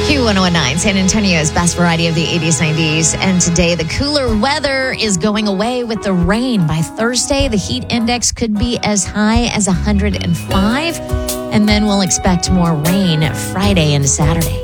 Q1019, San Antonio's best variety of the 80s, 90s. And today, the cooler weather is going away with the rain. By Thursday, the heat index could be as high as 105. And then we'll expect more rain Friday and Saturday.